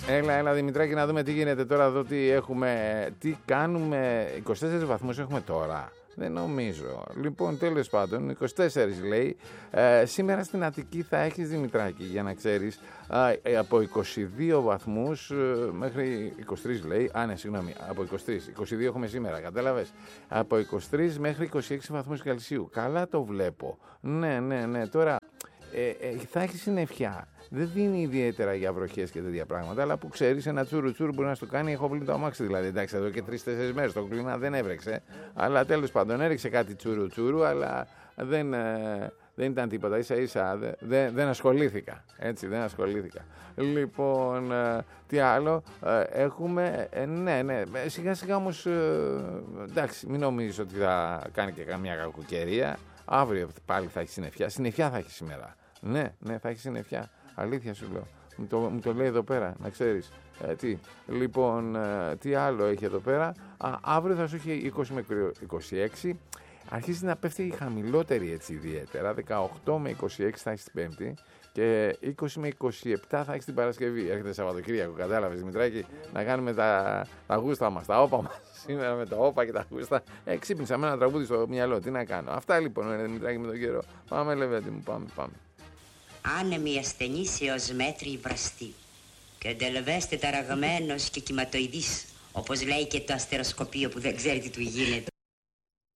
Έλα Δημητράκη, να δούμε τι γίνεται τώρα εδώ, τι κάνουμε. 24 βαθμούς έχουμε τώρα. Δεν νομίζω. Λοιπόν, τέλος πάντων, 24 λέει. Σήμερα στην Αττική θα έχεις, Δημητράκη, για να ξέρεις, από 22 βαθμούς μέχρι 23 λέει. Ναι, συγγνώμη, από 23. 22 έχουμε σήμερα, κατάλαβες. Από 23 μέχρι 26 βαθμούς Κελσίου. Καλά το βλέπω. Ναι. Τώρα θα έχει συννεφιά. Δεν δίνει ιδιαίτερα για βροχές και τέτοια πράγματα, αλλά που ξέρεις, ένα τσουρου μπορεί να στο κάνει. Έχω πλύνει το αμάξι δηλαδή. Εντάξει, εδώ και 3-4 μέρες το κλίμα δεν έβρεξε. Αλλά τέλος πάντων έριξε κάτι τσουρου, αλλά δεν ήταν τίποτα. Ίσα-ίσα δεν ασχολήθηκα. Έτσι, δεν ασχολήθηκα. Λοιπόν, τι άλλο έχουμε. Ναι. Σιγά-σιγά όμως, εντάξει, μην νομίζεις ότι θα κάνει και καμιά κακοκαιρία. Αύριο πάλι θα έχει συννεφιά. Συννεφιά θα έχει σήμερα. Ναι, θα έχει συννεφιά. Αλήθεια σου λέω. Μου το λέει εδώ πέρα, να ξέρεις. Λοιπόν, τι άλλο έχει εδώ πέρα. Αύριο θα σου έχει 20 με 26. Αρχίζει να πέφτει η χαμηλότερη έτσι ιδιαίτερα. 18 με 26 θα έχει την Πέμπτη. Και 20 με 27 θα έχει την Παρασκευή. Έρχεται Σαββατοκύριακο, κατάλαβες, Δημητράκη, να κάνουμε τα γούστα μας, τα όπα μας. Σήμερα με τα όπα και τα γούστα. Ξύπνησα με ένα τραγούδι στο μυαλό. Τι να κάνω. Αυτά λοιπόν, Δημητράκη, με τον καιρό. Πάμε, Λεβέντη μου, πάμε. Άνεμοι ασθενείς έως μέτρη βραστή και εντελβέστε ταραγμένος και κυματοειδής, όπως λέει και το αστεροσκοπείο που δεν ξέρει τι του γίνεται.